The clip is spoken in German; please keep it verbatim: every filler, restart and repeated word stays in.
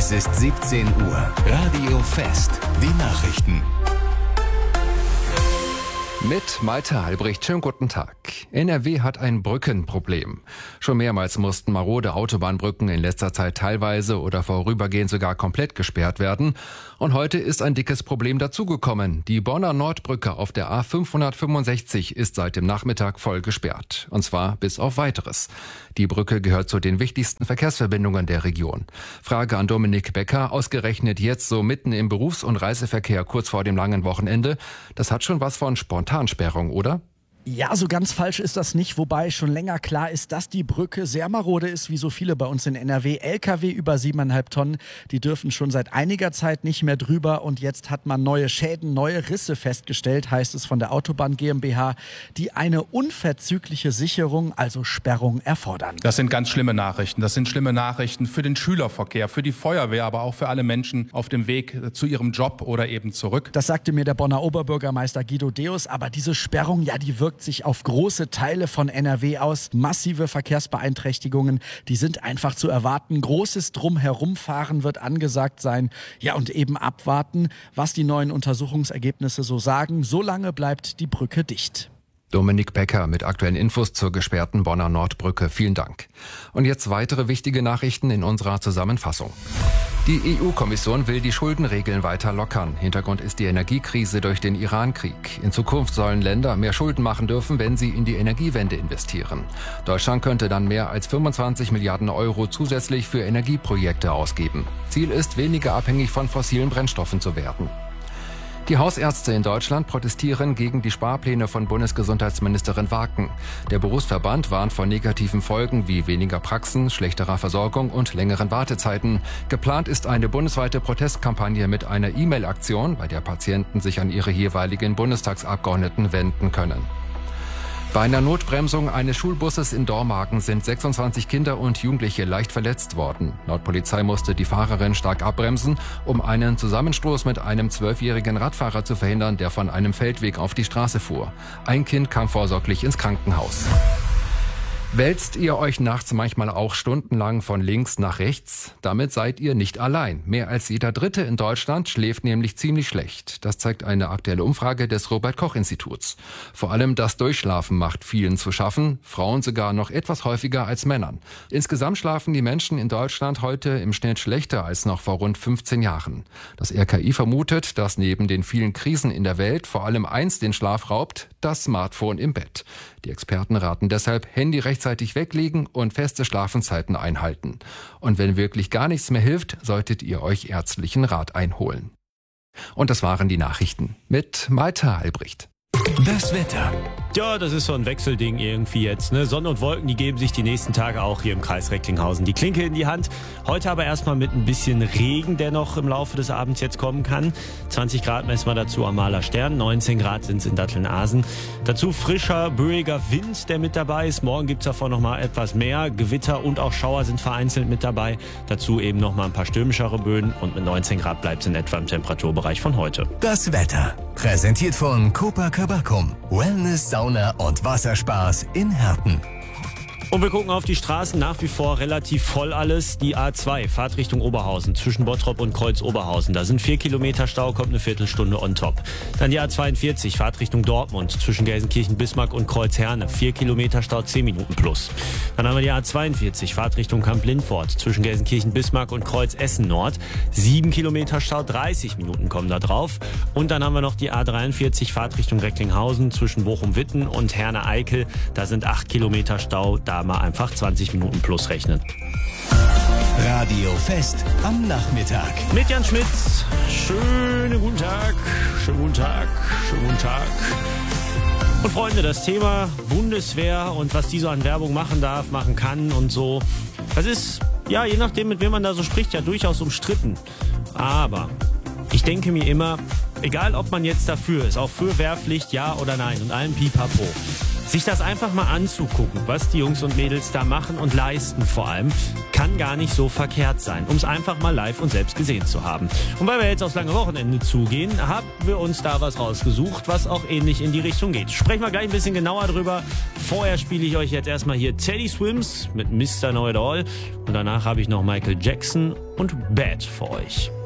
Es ist siebzehn Uhr. Radio Fest. Die Nachrichten. Mit Malte Albrecht, schönen guten Tag. N R W hat ein Brückenproblem. Schon mehrmals mussten marode Autobahnbrücken in letzter Zeit teilweise oder vorübergehend sogar komplett gesperrt werden. Und heute ist ein dickes Problem dazugekommen. Die Bonner Nordbrücke auf der A fünfhundertfünfundsechzig ist seit dem Nachmittag voll gesperrt. Und zwar bis auf Weiteres. Die Brücke gehört zu den wichtigsten Verkehrsverbindungen der Region. Frage an Dominik Becker, ausgerechnet jetzt so mitten im Berufs- und Reiseverkehr kurz vor dem langen Wochenende. Das hat schon was von Spontansperrung, oder? Ja, so ganz falsch ist das nicht, wobei schon länger klar ist, dass die Brücke sehr marode ist, wie so viele bei uns in N R W. L K W über siebeneinhalb Tonnen, die dürfen schon seit einiger Zeit nicht mehr drüber und jetzt hat man neue Schäden, neue Risse festgestellt, heißt es von der Autobahn GmbH, die eine unverzügliche Sicherung, also Sperrung, erfordern. Das sind ganz schlimme Nachrichten. Das sind schlimme Nachrichten für den Schülerverkehr, für die Feuerwehr, aber auch für alle Menschen auf dem Weg zu ihrem Job oder eben zurück. Das sagte mir der Bonner Oberbürgermeister Guido Deus, aber diese Sperrung, ja, die wirkt sich auf große Teile von N R W aus. Massive Verkehrsbeeinträchtigungen, die sind einfach zu erwarten. Großes Drumherumfahren wird angesagt sein. Ja, und eben abwarten, was die neuen Untersuchungsergebnisse so sagen. Solange bleibt die Brücke dicht. Dominik Becker mit aktuellen Infos zur gesperrten Bonner Nordbrücke. Vielen Dank. Und jetzt weitere wichtige Nachrichten in unserer Zusammenfassung. Die E U-Kommission will die Schuldenregeln weiter lockern. Hintergrund ist die Energiekrise durch den Iran-Krieg. In Zukunft sollen Länder mehr Schulden machen dürfen, wenn sie in die Energiewende investieren. Deutschland könnte dann mehr als fünfundzwanzig Milliarden Euro zusätzlich für Energieprojekte ausgeben. Ziel ist, weniger abhängig von fossilen Brennstoffen zu werden. Die Hausärzte in Deutschland protestieren gegen die Sparpläne von Bundesgesundheitsministerin Waken. Der Berufsverband warnt vor negativen Folgen wie weniger Praxen, schlechterer Versorgung und längeren Wartezeiten. Geplant ist eine bundesweite Protestkampagne mit einer E-Mail-Aktion, bei der Patienten sich an ihre jeweiligen Bundestagsabgeordneten wenden können. Bei einer Notbremsung eines Schulbusses in Dormagen sind sechsundzwanzig Kinder und Jugendliche leicht verletzt worden. Laut Polizei musste die Fahrerin stark abbremsen, um einen Zusammenstoß mit einem zwölfjährigen Radfahrer zu verhindern, der von einem Feldweg auf die Straße fuhr. Ein Kind kam vorsorglich ins Krankenhaus. Wälzt ihr euch nachts manchmal auch stundenlang von links nach rechts? Damit seid ihr nicht allein. Mehr als jeder Dritte in Deutschland schläft nämlich ziemlich schlecht. Das zeigt eine aktuelle Umfrage des Robert-Koch-Instituts. Vor allem das Durchschlafen macht vielen zu schaffen, Frauen sogar noch etwas häufiger als Männern. Insgesamt schlafen die Menschen in Deutschland heute im Schnitt schlechter als noch vor rund fünfzehn Jahren. Das R K I vermutet, dass neben den vielen Krisen in der Welt vor allem eins den Schlaf raubt: das Smartphone im Bett. Die Experten raten deshalb, Handy rechtzeitig weglegen und feste Schlafenszeiten einhalten. Und wenn wirklich gar nichts mehr hilft, solltet ihr euch ärztlichen Rat einholen. Und das waren die Nachrichten mit Malte Albrecht. Das Wetter. Ja, das ist so ein Wechselding irgendwie jetzt. Ne? Sonne und Wolken, die geben sich die nächsten Tage auch hier im Kreis Recklinghausen die Klinke in die Hand. Heute aber erstmal mit ein bisschen Regen, der noch im Laufe des Abends jetzt kommen kann. zwanzig Grad messen wir dazu am Mahler Stern, neunzehn Grad sind es in Datteln-Asen. Dazu frischer, böiger Wind, der mit dabei ist. Morgen gibt es davon noch mal etwas mehr. Gewitter und auch Schauer sind vereinzelt mit dabei. Dazu eben noch mal ein paar stürmischere Böen und mit neunzehn Grad bleibt es in etwa im Temperaturbereich von heute. Das Wetter. Präsentiert von Copacabacum. Wellness, Sauna und Wasserspaß in Herten. Und wir gucken auf die Straßen, nach wie vor relativ voll alles. Die A zwei, Fahrtrichtung Oberhausen, zwischen Bottrop und Kreuz Oberhausen. Da sind vier Kilometer Stau, kommt eine Viertelstunde on top. Dann die A zweiundvierzig, Fahrtrichtung Dortmund, zwischen Gelsenkirchen, Bismarck und Kreuz Herne. vier Kilometer Stau, zehn Minuten plus. Dann haben wir die A zweiundvierzig, Fahrtrichtung Kamp-Lindfort, zwischen Gelsenkirchen, Bismarck und Kreuz Essen Nord. sieben Kilometer Stau, dreißig Minuten kommen da drauf. Und dann haben wir noch die A dreiundvierzig, Fahrtrichtung Recklinghausen, zwischen Bochum-Witten und Herne-Eickel. Da sind acht Kilometer Stau, da mal einfach zwanzig Minuten plus rechnen. Radio Fest am Nachmittag. Mit Jan Schmitz. Schönen guten Tag, schönen guten Tag, schönen guten Tag. Und Freunde, das Thema Bundeswehr und was die so an Werbung machen darf, machen kann und so, das ist, ja, je nachdem, mit wem man da so spricht, ja durchaus umstritten. Aber ich denke mir immer, egal ob man jetzt dafür ist, auch für Wehrpflicht, ja oder nein und allen Pipapo, Sich das einfach mal anzugucken, was die Jungs und Mädels da machen und leisten vor allem, kann gar nicht so verkehrt sein, um es einfach mal live und selbst gesehen zu haben. Und weil wir jetzt aufs lange Wochenende zugehen, haben wir uns da was rausgesucht, was auch ähnlich in die Richtung geht. Sprechen wir gleich ein bisschen genauer drüber. Vorher spiele ich euch jetzt erstmal hier Teddy Swims mit Mister Know It All und danach habe ich noch Michael Jackson und Bad für euch.